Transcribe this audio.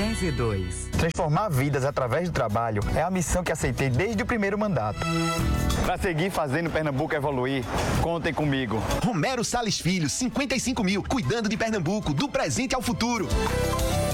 1002. Transformar vidas através do trabalho é a missão que aceitei desde o primeiro mandato. Para seguir fazendo Pernambuco evoluir, contem comigo. Romero Salles Filho, 55 mil, cuidando de Pernambuco, do presente ao futuro.